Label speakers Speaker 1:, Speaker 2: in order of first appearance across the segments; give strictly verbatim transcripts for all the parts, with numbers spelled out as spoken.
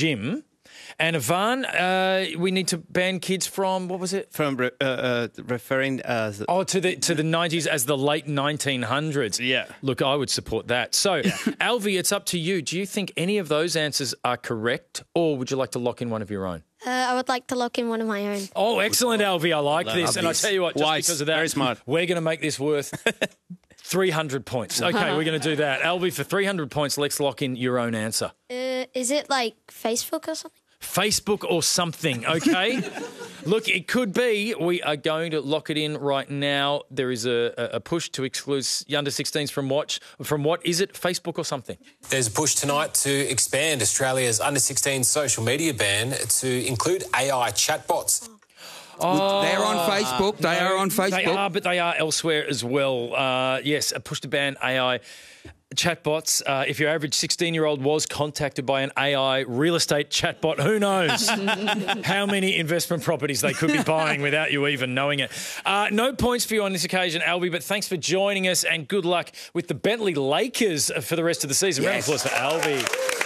Speaker 1: gym. And Ivan, uh, we need to ban kids from, what was it?
Speaker 2: From re- uh, uh, referring as...
Speaker 1: Oh, to the to the nineties as the late nineteen hundreds.
Speaker 2: Yeah.
Speaker 1: Look, I would support that. So, yeah. Alvy, it's up to you. Do you think any of those answers are correct, or would you like to lock in one of your own?
Speaker 3: Uh, I would like to lock in one of my own.
Speaker 1: Oh, excellent, Alvy. I like
Speaker 2: Love
Speaker 1: this.
Speaker 2: this.
Speaker 1: And I tell you what, just
Speaker 2: Wise.
Speaker 1: because of that,
Speaker 2: Very smart.
Speaker 1: we're going to make this worth three hundred points. Okay, we're going to do that. Alvy, for three hundred points, let's lock in your own answer.
Speaker 3: Uh, is it like Facebook or something?
Speaker 1: Facebook or something, okay? Look, it could be. We are going to lock it in right now. There is a, a push to exclude under sixteens from watch. From what is it? Facebook or something?
Speaker 4: There's a push tonight to expand Australia's under sixteen social media ban to include A I chatbots.
Speaker 1: Oh,
Speaker 5: They're on Facebook. They
Speaker 1: no,
Speaker 5: are on Facebook.
Speaker 1: They are, but they are elsewhere as well. Uh, yes, a push to ban A I chatbots. Uh, if your average sixteen-year-old was contacted by an A I real estate chatbot, who knows how many investment properties they could be buying without you even knowing it. Uh, no points for you on this occasion, Alvy, but thanks for joining us and good luck with the Bentley Lakers for the rest of the season. Round of applause for Alvy.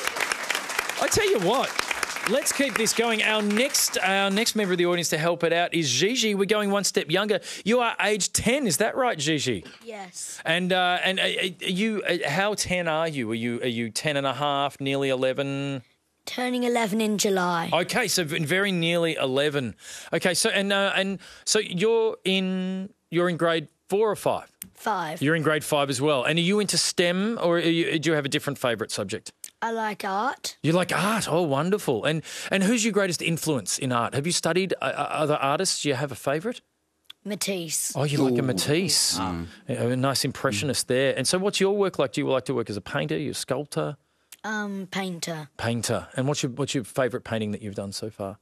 Speaker 1: I tell you what. Let's keep this going. Our next our next member of the audience to help it out is Gigi. We're going one step younger. You are age ten, is that right, Gigi?
Speaker 3: Yes.
Speaker 1: And uh, and are you how ten are you? Are you are you ten and a half, nearly eleven?
Speaker 3: Turning eleven in July.
Speaker 1: Okay, so very nearly eleven. Okay, so and uh, and so you're in you're in grade four or five?
Speaker 3: Five.
Speaker 1: You're in grade five as well. And are you into STEM or are you, do you have a different favourite subject?
Speaker 3: I like art.
Speaker 1: You like art? Oh, wonderful. And and who's your greatest influence in art? Have you studied uh, other artists? Do you have a favourite?
Speaker 3: Matisse.
Speaker 1: Oh, you Ooh. like a Matisse. Um, a nice impressionist mm. there. And so what's your work like? Do you like to work as a painter, you a sculptor?
Speaker 3: Um, painter. Painter.
Speaker 1: And what's your, what's your favourite painting that you've done so far?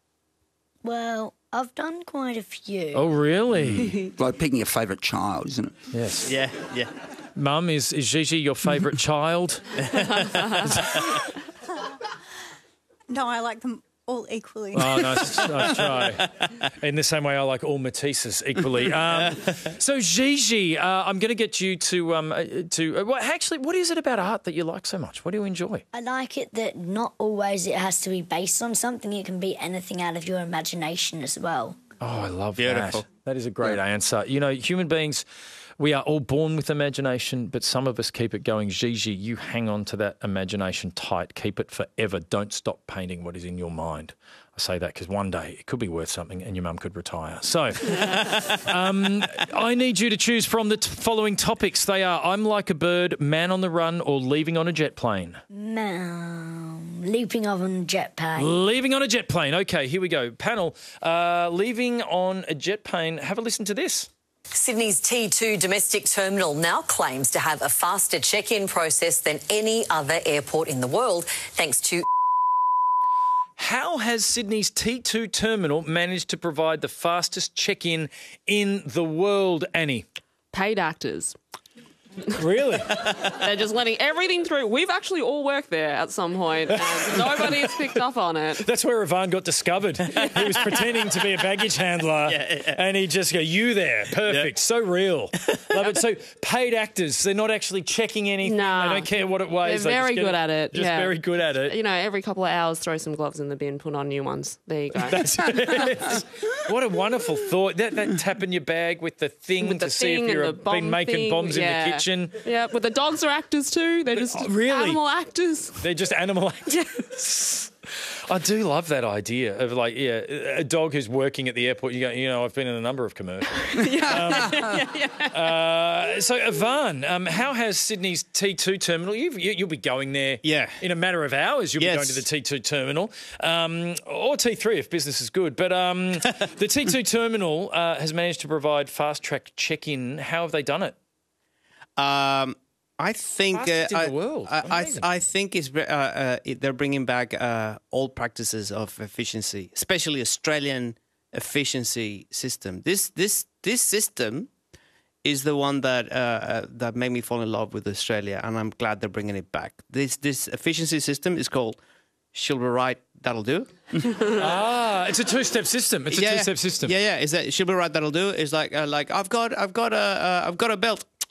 Speaker 3: Well, I've done quite a few.
Speaker 1: Oh, really?
Speaker 5: Like picking a favourite child, isn't it?
Speaker 1: Yes.
Speaker 2: Yeah, yeah.
Speaker 1: Mum, is, is Gigi your favourite child?
Speaker 6: No, I like them all equally.
Speaker 1: Oh, nice, nice try. In the same way I like all Matisses equally. Um, so, Gigi, uh, I'm going to get you to... Um, to uh, well, actually, what is it about art that you like so much? What do you enjoy?
Speaker 3: I like it that not always it has to be based on something. It can be anything out of your imagination as well.
Speaker 1: Oh, I love
Speaker 2: Beautiful.
Speaker 1: that. That is a great yeah. answer. You know, human beings... We are all born with imagination, but some of us keep it going. Gigi, you hang on to that imagination tight. Keep it forever. Don't stop painting what is in your mind. I say that because one day it could be worth something and your mum could retire. So um, I need you to choose from the t- following topics. They are I'm like a bird, man on the run, or leaving on a jet plane.
Speaker 3: Um, leaping on a jet plane.
Speaker 1: Leaving on a jet plane. Okay, here we go. Panel, uh, leaving on a jet plane. Have a listen to this.
Speaker 7: Sydney's T two domestic terminal now claims to have a faster check-in process than any other airport in the world, thanks to...
Speaker 1: How has Sydney's T two terminal managed to provide the fastest check-in in the world, Annie?
Speaker 8: Paid actors.
Speaker 1: Really?
Speaker 8: They're just letting everything through. We've actually all worked there at some point, and nobody has picked up on it.
Speaker 1: That's where Ivan got discovered. He was pretending to be a baggage handler, yeah, yeah. and he just go, you there, perfect, yeah. so real. Love it. So paid actors, they're not actually checking anything.
Speaker 8: Nah,
Speaker 1: they don't care what it weighs.
Speaker 8: They're very good
Speaker 1: it,
Speaker 8: at it.
Speaker 1: Just
Speaker 8: yeah.
Speaker 1: very good at it.
Speaker 8: You know, every couple of hours, throw some gloves in the bin, put on new ones. There you go.
Speaker 1: That's it. What a wonderful thought. That, that tap in your bag with the thing
Speaker 8: with
Speaker 1: to
Speaker 8: the
Speaker 1: see
Speaker 8: thing
Speaker 1: if you've been making
Speaker 8: thing.
Speaker 1: bombs
Speaker 8: yeah.
Speaker 1: in the kitchen.
Speaker 8: Yeah, but the dogs are actors too. They're just
Speaker 1: oh, really?
Speaker 8: animal actors.
Speaker 1: They're just animal actors. I do love that idea of like, yeah, a dog who's working at the airport. You go, you know, I've been in a number of commercials.
Speaker 8: yeah.
Speaker 1: Um,
Speaker 8: yeah, yeah.
Speaker 1: Uh, so, Ivan, um, how has Sydney's T two terminal? You've, you, you'll be going there
Speaker 2: yeah.
Speaker 1: in a matter of hours. You'll
Speaker 2: yes.
Speaker 1: be going to the T two terminal, um, or T three if business is good. But um, the T two terminal uh, has managed to provide fast-track check-in. How have they done it?
Speaker 2: Um. I think uh,
Speaker 1: in
Speaker 2: I,
Speaker 1: the world.
Speaker 2: I, I, I think it's uh, uh, it, they're bringing back uh, old practices of efficiency, especially Australian efficiency system. This this this system is the one that uh, uh, that made me fall in love with Australia, and I'm glad they're bringing it back. This this efficiency system is called "She'll be right, that'll do."
Speaker 1: ah, it's a two-step system. It's a
Speaker 2: yeah,
Speaker 1: two-step system.
Speaker 2: Yeah, yeah. Is that "She'll be right, that'll do"? It's like uh, like I've got I've got a uh, I've got a belt.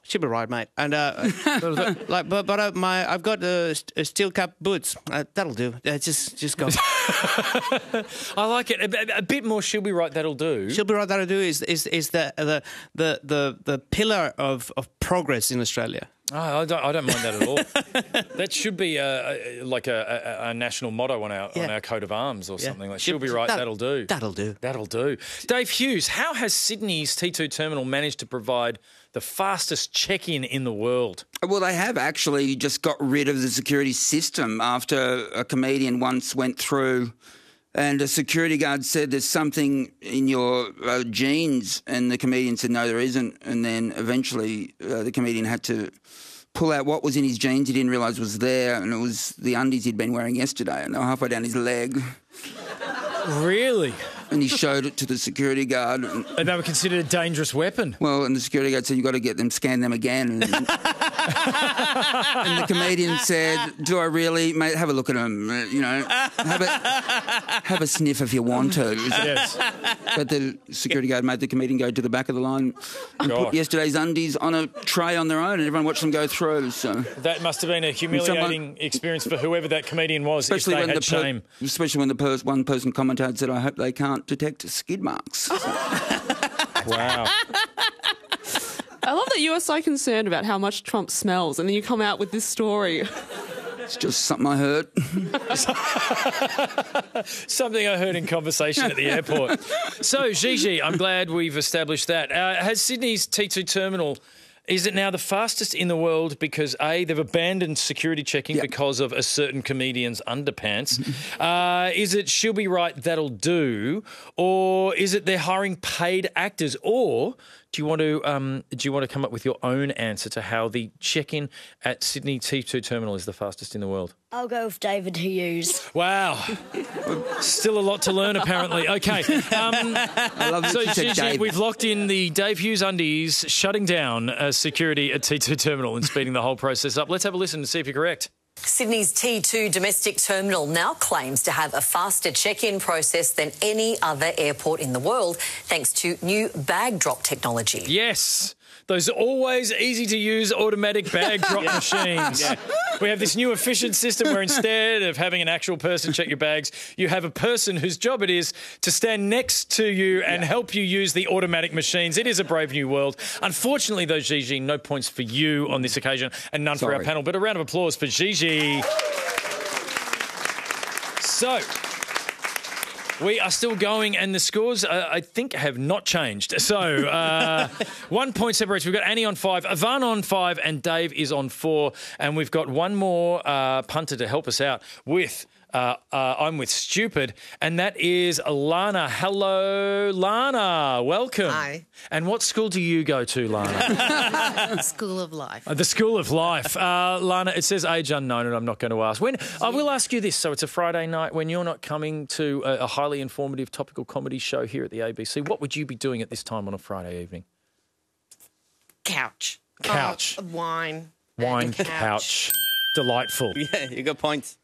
Speaker 2: She'll be right, mate. And uh, like, but but uh, my I've got uh, st- uh, steel cap boots. Uh, that'll do. Uh, just just go.
Speaker 1: I like it. A, a bit more. She'll be right. That'll do.
Speaker 2: She'll be right. That'll do. Is is is the the the the, the pillar of, of progress in Australia.
Speaker 1: Oh, I don't. I don't mind that at all. That should be a, a, like a, a, a national motto on our
Speaker 2: Yeah.
Speaker 1: on our coat of arms or
Speaker 2: Yeah.
Speaker 1: something. Like, she'll be right.
Speaker 2: That-
Speaker 1: That'll do.
Speaker 2: That'll do.
Speaker 1: That'll do. Dave Hughes, how has Sydney's T two terminal managed to provide the fastest check-in in the world?
Speaker 5: Well, they have actually just got rid of the security system after a comedian once went through and a security guard said there's something in your uh, jeans, and the comedian said no, there isn't. And then eventually uh, the comedian had to pull out what was in his jeans he didn't realise was there, and it was the undies he'd been wearing yesterday, and they were halfway down his leg.
Speaker 1: Really?
Speaker 5: And he showed it to the security guard. And,
Speaker 1: And they were considered a dangerous weapon.
Speaker 5: well, and the security guard said, you've got to get them, scan them again. And, and the comedian said, do I really? Mate, have a look at them, uh, you know. Have a, have a sniff if you want to.
Speaker 1: Yes.
Speaker 5: But the security guard made the comedian go to the back of the line and
Speaker 1: Gosh.
Speaker 5: put yesterday's undies on a tray on their own, and everyone watched them go through. So,
Speaker 1: That must have been a humiliating experience for whoever that comedian was,
Speaker 5: especially
Speaker 1: if they
Speaker 5: when
Speaker 1: had
Speaker 5: the per-
Speaker 1: shame.
Speaker 5: especially when the pers- one person commentated said, I hope they can't detect skid marks. So,
Speaker 1: Wow.
Speaker 8: I love that you are so concerned about how much Trump smells, and then you come out with this story.
Speaker 5: it's just something I heard.
Speaker 1: Something I heard in conversation at the airport. So, Gigi, I'm glad we've established that. Uh, has Sydney's T two terminal, is it now the fastest in the world because, A, they've abandoned security checking
Speaker 5: Yep.
Speaker 1: because of a certain comedian's underpants? uh, is it she'll be right, that'll do? Or is it they're hiring paid actors? Or do you want to um, do you want to come up with your own answer to how the check-in at Sydney T two terminal is the fastest in the world?
Speaker 3: I'll go with David Hughes.
Speaker 1: Wow. Still a lot to learn, apparently. Okay. Um,
Speaker 5: I love that
Speaker 1: so,
Speaker 5: you said
Speaker 1: Gigi,
Speaker 5: Dave.
Speaker 1: we've locked in the Dave Hughes undies, shutting down uh, security at T two terminal and speeding the whole process up. Let's have a listen and see if you're correct.
Speaker 7: Sydney's T two domestic terminal now claims to have a faster check-in process than any other airport in the world, thanks to new bag drop technology.
Speaker 1: Yes. Those always easy-to-use automatic bag drop machines. We have this new efficient system where instead of having an actual person check your bags, you have a person whose job it is to stand next to you and help you use the automatic machines. It is a brave new world. Unfortunately, though, Gigi, no points for you on this occasion and none for our
Speaker 5: Sorry.
Speaker 1: panel. But a round of applause for Gigi. So, we are still going, and the scores, uh, I think, have not changed. So, uh, one point separates. We've got Annie on five, Ivan on five, and Dave is on four. And we've got one more uh, punter to help us out with uh, uh, I'm with Stupid, and that is Lana. Hello, Lana. Welcome.
Speaker 9: Hi.
Speaker 1: And what school do you go to, Lana?
Speaker 9: School of Life.
Speaker 1: Uh, The School of Life. Uh, Lana, it says age unknown, and I'm not going to ask. When I will ask you this. So it's a Friday night when you're not coming to a, a highly informative topical comedy show here at the A B C. What would you be doing at this time on a Friday evening?
Speaker 9: Couch.
Speaker 1: Couch.
Speaker 9: Uh, wine.
Speaker 1: Wine,
Speaker 9: and
Speaker 1: couch. Delightful.
Speaker 2: Yeah, you got points.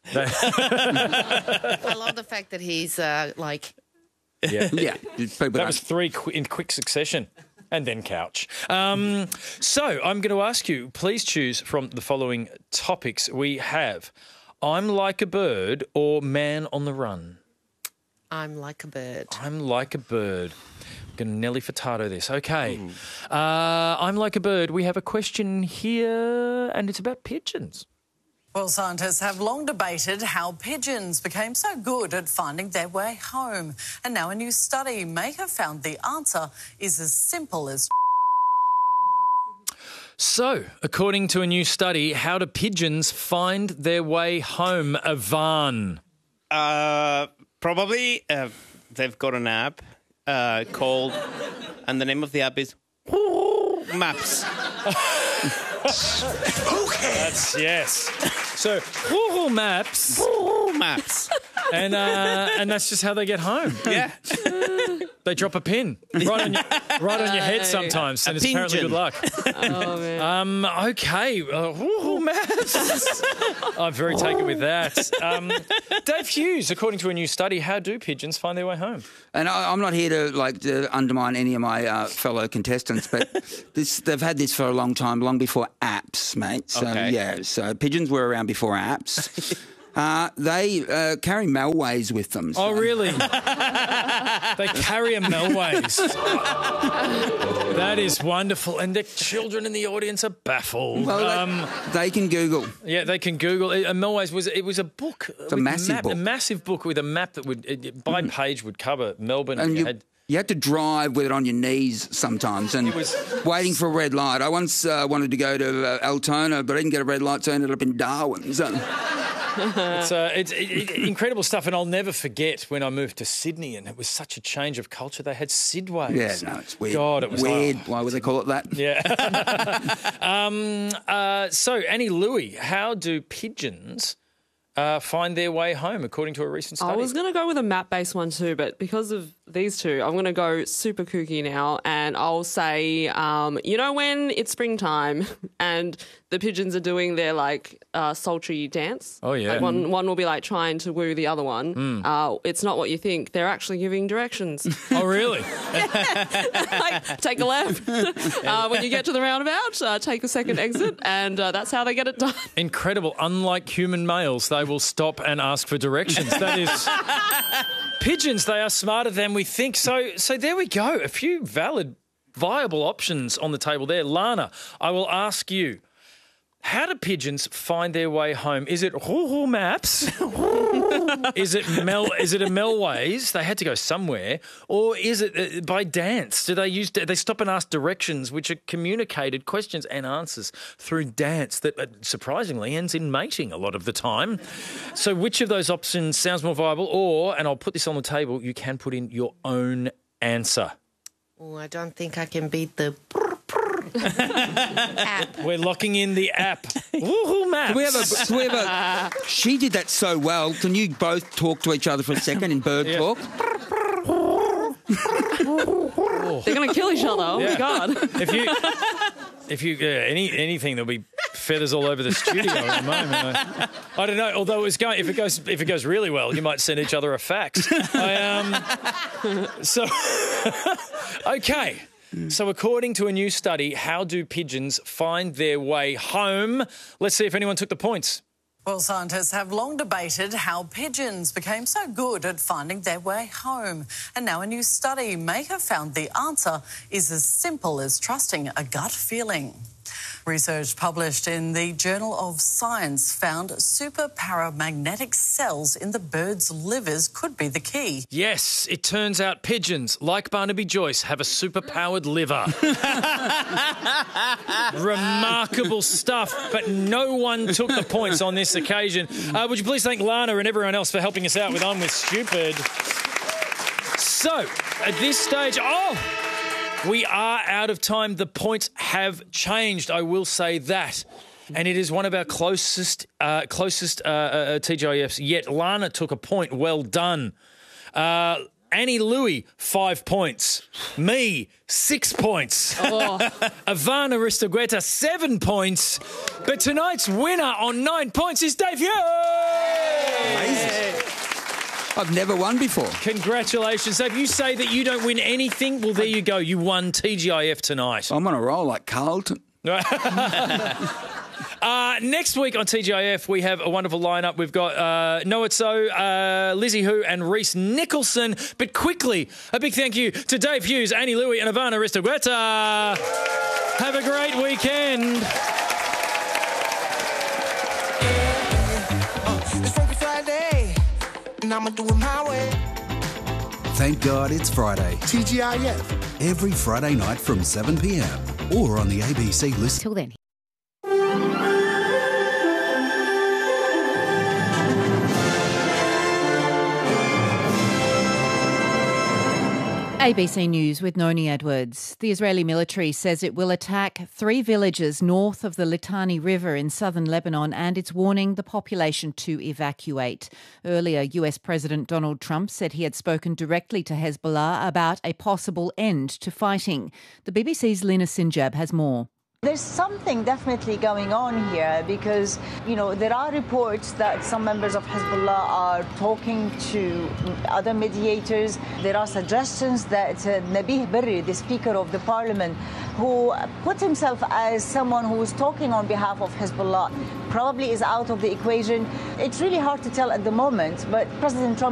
Speaker 9: I love the fact that he's uh, like,
Speaker 1: Yeah.
Speaker 5: Yeah. People
Speaker 1: That
Speaker 5: don't-
Speaker 1: was three qu- in quick succession. And then couch. Um, so I'm going to ask you, please choose from the following topics. We have I'm like a bird or man on the run.
Speaker 9: I'm like a bird.
Speaker 1: I'm like a bird. I'm going to Nelly Furtado this. Okay. Uh, I'm like a bird. We have a question here, and it's about pigeons.
Speaker 10: Well, scientists have long debated how pigeons became so good at finding their way home. And now a new study may have found the answer is as simple as...
Speaker 1: So, according to a new study, how do pigeons find their way home, Ivan?
Speaker 2: Uh, probably uh, they've got an app uh, called, and the name of the app is Maps.
Speaker 1: That's, yes. So, Google Maps.
Speaker 2: Google Maps.
Speaker 1: and uh, and that's just how they get home.
Speaker 2: Yeah.
Speaker 1: They drop a pin right on your, right on your head sometimes, and
Speaker 2: A
Speaker 1: it's apparently
Speaker 2: pigeon.
Speaker 1: good luck.
Speaker 8: Oh, man.
Speaker 1: Um, okay. Uh, woohoo, maths. I'm very taken with that. Um, Dave Hughes, according to a new study, how do pigeons find their way home?
Speaker 5: And I, I'm not here to like to undermine any of my uh, fellow contestants, but this, they've had this for a long time, long before apps, mate. So
Speaker 2: Okay.
Speaker 5: yeah, so pigeons were around before apps. Uh, they uh, carry Melways with them. So.
Speaker 1: Oh, really? They carry a Melways. That is wonderful. And the children in the audience are baffled.
Speaker 5: Well, they,
Speaker 1: um,
Speaker 5: they can Google.
Speaker 1: yeah, they can Google. A Melways was it was a book. It's
Speaker 5: a massive
Speaker 1: map,
Speaker 5: book.
Speaker 1: A massive book with a map that would it, it- by page would cover Melbourne.
Speaker 5: And you,
Speaker 1: had,
Speaker 5: you had to drive with it on your knees sometimes and waiting for a red light. I once uh, wanted to go to uh, Altona, but I didn't get a red light, so I ended up in Darwin. So.
Speaker 1: It's, uh, it's it, it, incredible stuff, and I'll never forget when I moved to Sydney, and it was such a change of culture. They had Sidways.
Speaker 5: Yeah, no, it's weird.
Speaker 1: God, it was
Speaker 5: weird.
Speaker 1: oh.
Speaker 5: Why would they call it that?
Speaker 1: Yeah. um, uh, so, Annie Louie, how do pigeons uh, find their way home, according to a recent study?
Speaker 8: I was going to go with a map-based one too, but because of these two, I'm going to go super kooky now, and I'll say, um, you know when it's springtime and the pigeons are doing their, like, uh, sultry dance?
Speaker 1: Oh, yeah.
Speaker 8: Like one, one will be, like, trying to woo the other one.
Speaker 1: Mm.
Speaker 8: Uh, it's not what you think. They're actually giving directions.
Speaker 1: Oh, really?
Speaker 8: Like, take a left. uh, when you get to the roundabout, uh, take a second exit, and uh, that's how they get it done.
Speaker 1: Incredible. Unlike human males, they will stop and ask for directions. That is... Pigeons, they are smarter than we think. So, so there we go. A few valid, viable options on the table there. Lana, I will ask you, how do pigeons find their way home? Is it Google Maps? Is it Mel? Is it a Melways? They had to go somewhere, or is it uh, by dance? Do they use? Do they stop and ask directions, which are communicated questions and answers through dance that uh, surprisingly ends in mating a lot of the time? So, which of those options sounds more viable? Or, and I'll put this on the table, you can put in your own answer.
Speaker 9: Oh, I don't think I can beat the app.
Speaker 1: We're locking in the app. Woohoo, Maps.
Speaker 5: Can we have a, can we have a, she did that so well. Can you both talk to each other for a second in bird
Speaker 1: Yeah.
Speaker 5: talk?
Speaker 8: They're going to kill each other. Oh,
Speaker 1: Yeah.
Speaker 8: my God.
Speaker 1: If you, if you, uh, any anything, there'll be feathers all over the studio at the moment. I, I don't know. Although it was going, if it goes, if it goes really well, you might send each other a fax. I, um, so, okay. So, according to a new study, how do pigeons find their way home? Let's see if anyone took the points.
Speaker 10: Well, scientists have long debated how pigeons became so good at finding their way home. And now a new study may have found the answer is as simple as trusting a gut feeling. Research published in the Journal of Science found super paramagnetic cells in the birds' livers could be the key.
Speaker 1: Yes, it turns out pigeons, like Barnaby Joyce, have a super-powered liver. Remarkable stuff, but no one took the points on this occasion. Uh, would you please thank Lana and everyone else for helping us out with I'm With Stupid. So, at this stage... Oh! We are out of time. The points have changed. I will say that. And it is one of our closest uh, closest uh, uh, T G I Fs yet. Lana took a point. Well done. Uh, Annie Louie, five points. Me, six points.
Speaker 8: Oh.
Speaker 1: Ivana Ristogueta, seven points. But tonight's winner on nine points is Dave Hughes.
Speaker 5: Amazing. I've never won before.
Speaker 1: Congratulations. So if you say that you don't win anything, well, there you go. You won T G I F tonight.
Speaker 5: I'm on a roll like Carlton.
Speaker 1: Uh, next week on T G I F, we have a wonderful lineup. We've got uh, Noah Tso, uh, Lizzie Hu and Reese Nicholson. But quickly, a big thank you to Dave Hughes, Annie Louie and Ivana Ristogueta. Have a great weekend.
Speaker 11: It's Funky Friday, and I'ma do it my way.
Speaker 12: Thank God it's Friday.
Speaker 11: T G I F.
Speaker 12: Every Friday night from seven p m or on the A B C list.
Speaker 13: Till then. A B C News with Noni Edwards. The Israeli military says it will attack three villages north of the Litani River in southern Lebanon, and it's warning the population to evacuate. Earlier, U S President Donald Trump said he had spoken directly to Hezbollah about a possible end to fighting. The B B C's Lina Sinjab has more.
Speaker 14: There's something definitely going on here because, you know, there are reports that some members of Hezbollah are talking to other mediators. There are suggestions that uh, Nabih Berri, the Speaker of the Parliament, who put himself as someone who is talking on behalf of Hezbollah, probably is out of the equation. It's really hard to tell at the moment, but President Trump